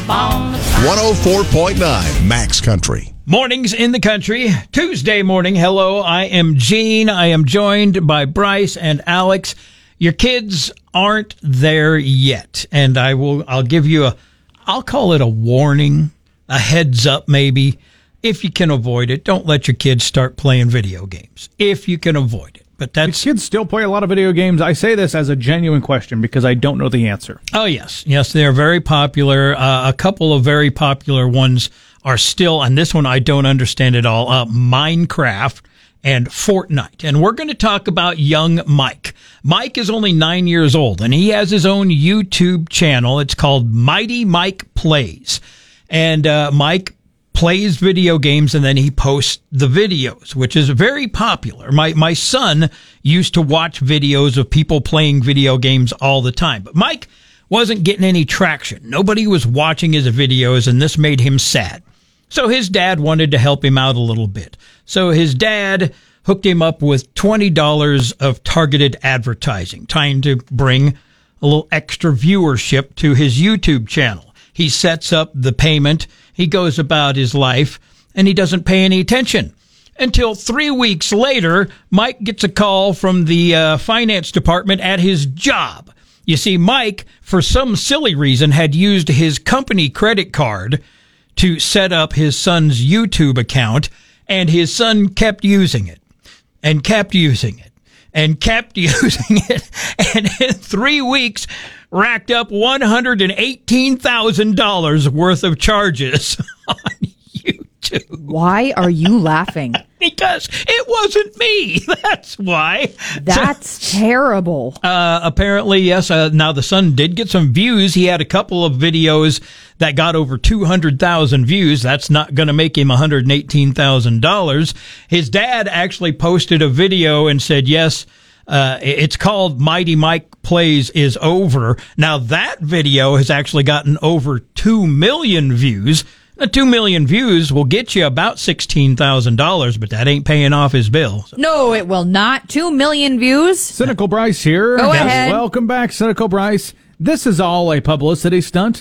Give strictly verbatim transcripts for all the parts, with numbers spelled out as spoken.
one oh four point nine Max Country. Mornings in the country. Tuesday morning. Hello, I am Gene. I am joined by Bryce and Alex. Your kids aren't there yet, and I will. I'll give you a. I'll call it a warning, a heads up, maybe. If you can avoid it, don't let your kids start playing video games. If you can avoid it. But that's kids still play a lot of video games. I say this as a genuine question because I don't know the answer. Oh, yes. Yes, they're very popular. Uh, a couple of very popular ones are still, and this one I don't understand at all, uh, Minecraft and Fortnite. And we're going to talk about young Mike. Mike is only nine years old, and he has his own YouTube channel. It's called Mighty Mike Plays. And uh, Mike plays video games, and then he posts the videos, which is very popular. My my son used to watch videos of people playing video games all the time. But Mike wasn't getting any traction. Nobody was watching his videos, and this made him sad. So his dad wanted to help him out a little bit. So his dad hooked him up with twenty dollars of targeted advertising, trying to bring a little extra viewership to his YouTube channel. He sets up the payment. He goes about his life, and he doesn't pay any attention. Until three weeks later, Mike gets a call from the uh, finance department at his job. You see, Mike, for some silly reason, had used his company credit card to set up his son's YouTube account, and his son kept using it, and kept using it, and kept using it, and in three weeks racked up one hundred eighteen thousand dollars worth of charges on YouTube. Why are you laughing? Because it wasn't me. That's why. That's so, terrible. Uh, apparently, yes. Uh, now, the son did get some views. He had a couple of videos that got over two hundred thousand views. That's not going to make him one hundred eighteen thousand dollars. His dad actually posted a video and said, yes, Uh, it's called Mighty Mike Plays is Over. Now, that video has actually gotten over two million views. Now, two million views will get you about sixteen thousand dollars, but that ain't paying off his bill. So. No, it will not. two million views? Cynical Bryce here. Go ahead. Welcome back, Cynical Bryce. This is all a publicity stunt.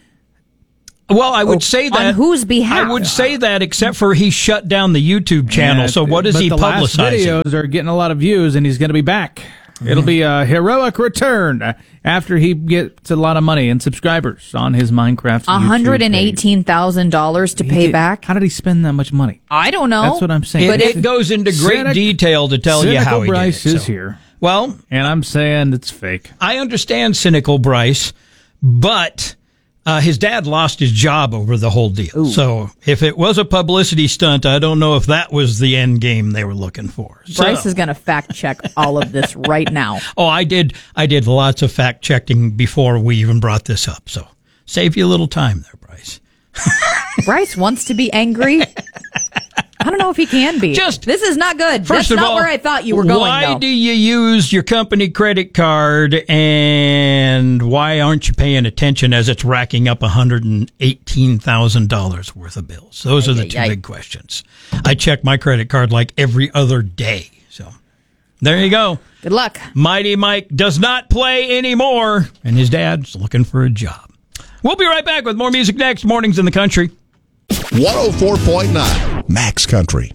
Well, I would oh, say that. On whose behalf? I would say that, except for he shut down the YouTube channel. Yeah, so what is he the publicizing? Last videos are getting a lot of views, and he's going to be back. Mm-hmm. It'll be a heroic return after he gets a lot of money and subscribers on his Minecraft one hundred eighteen thousand dollars to pay get, back? How did he spend that much money? I don't know. That's what I'm saying. It, it goes into great Cynic, detail to tell you how he Bryce did it. is so. here. Well, and I'm saying it's fake. I understand Cynical Bryce, but Uh, his dad lost his job over the whole deal. Ooh. So if it was a publicity stunt, I don't know if that was the end game they were looking for. Bryce so. is going to fact check all of this right now. Oh, I did. I did lots of fact checking before we even brought this up. So save you a little time there, Bryce. Bryce wants to be angry. I don't know if he can be. Just, this is not good. First That's of not all, where I thought you were going, Why though. do you use your company credit card, and why aren't you paying attention as it's racking up one hundred eighteen thousand dollars worth of bills? Those are the two big questions. I check my credit card like every other day. So there you go. Good luck. Mighty Mike does not play anymore, and his dad's looking for a job. We'll be right back with more music next. Mornings in the Country. one oh four point nine Max Country.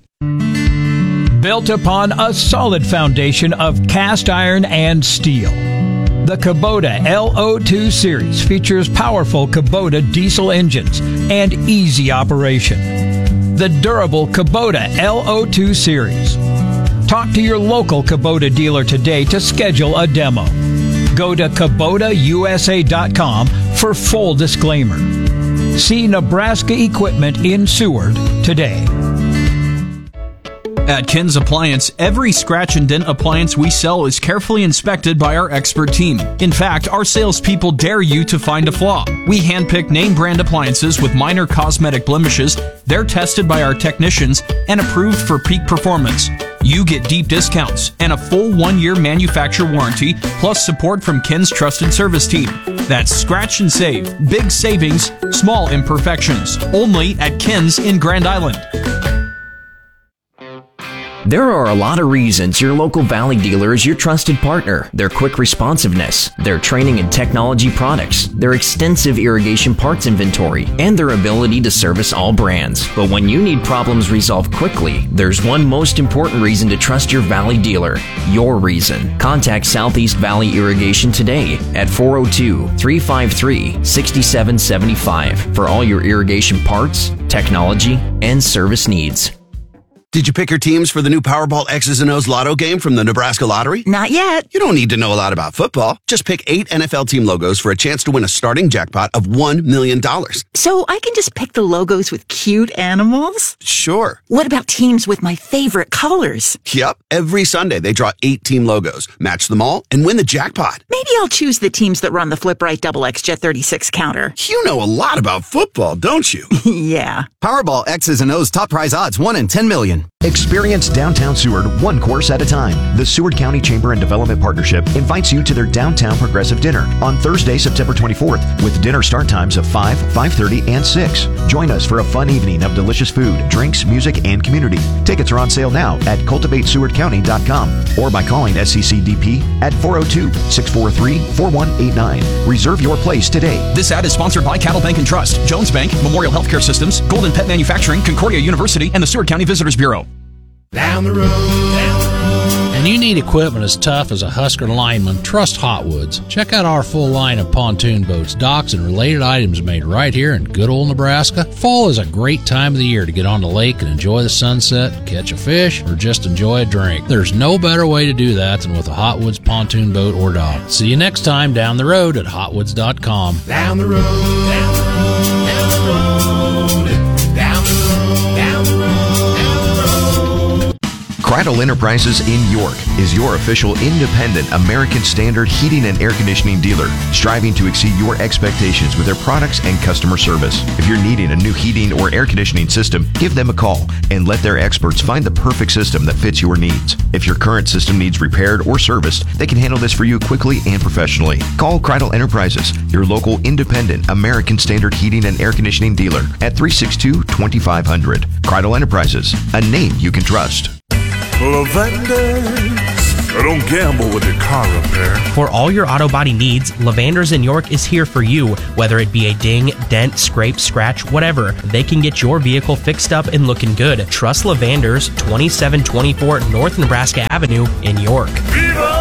Built upon a solid foundation of cast iron and steel, the Kubota L O two Series features powerful Kubota diesel engines and easy operation. The durable Kubota L O two Series. Talk to your local Kubota dealer today to schedule a demo. Go to Kubota U S A dot com for full disclaimer. See Nebraska Equipment in Seward today. At Ken's Appliance, every scratch and dent appliance we sell is carefully inspected by our expert team. In fact, our salespeople dare you to find a flaw. We handpick name brand appliances with minor cosmetic blemishes. They're tested by our technicians and approved for peak performance. You get deep discounts and a full one-year manufacturer warranty, plus support from Ken's trusted service team. That's scratch and save. Big savings, small imperfections. Only at Ken's in Grand Island. There are a lot of reasons your local Valley dealer is your trusted partner. Their quick responsiveness, their training and technology products, their extensive irrigation parts inventory, and their ability to service all brands. But when you need problems resolved quickly, there's one most important reason to trust your Valley dealer. Your reason. Contact Southeast Valley Irrigation today at four oh two, three five three, six seven seven five for all your irrigation parts, technology, and service needs. Did you pick your teams for the new Powerball X's and O's Lotto game from the Nebraska Lottery? Not yet. You don't need to know a lot about football. Just pick eight N F L team logos for a chance to win a starting jackpot of one million dollars. So I can just pick the logos with cute animals? Sure. What about teams with my favorite colors? Yep. Every Sunday, they draw eight team logos, match them all, and win the jackpot. Maybe I'll choose the teams that run the Flip Right Double X Jet thirty-six counter. You know a lot about football, don't you? Yeah. Powerball X's and O's top prize odds, one in ten million. Experience downtown Seward one course at a time. The Seward County Chamber and Development Partnership invites you to their Downtown Progressive Dinner on Thursday, September twenty-fourth, with dinner start times of five, five thirty, and six. Join us for a fun evening of delicious food, drinks, music, and community. Tickets are on sale now at cultivate seward county dot com or by calling S C C D P at four oh two, six four three, four one eight nine. Reserve your place today. This ad is sponsored by Cattle Bank and Trust, Jones Bank, Memorial Healthcare Systems, Golden Pet Manufacturing, Concordia University, and the Seward County Visitors Bureau. Down the road, down the road. And you need equipment as tough as a Husker lineman, trust Hotwoods. Check out our full line of pontoon boats, docks, and related items made right here in good old Nebraska. Fall is a great time of the year to get on the lake and enjoy the sunset, catch a fish, or just enjoy a drink. There's no better way to do that than with a Hotwoods pontoon boat or dock. See you next time down the road at hotwoods dot com. Down the road, down the road, down the road, down the road, down the road. Cradle Enterprises in York is your official independent American Standard heating and air conditioning dealer, striving to exceed your expectations with their products and customer service. If you're needing a new heating or air conditioning system, give them a call and let their experts find the perfect system that fits your needs. If your current system needs repaired or serviced, they can handle this for you quickly and professionally. Call Cradle Enterprises, your local independent American Standard heating and air conditioning dealer at three six two, two five zero zero. Cradle Enterprises, a name you can trust. Lavenders, don't gamble with your car repair. For all your auto body needs, Lavenders in York is here for you. Whether it be a ding, dent, scrape, scratch, whatever, they can get your vehicle fixed up and looking good. Trust Lavenders, twenty-seven twenty-four North Nebraska Avenue in York. Viva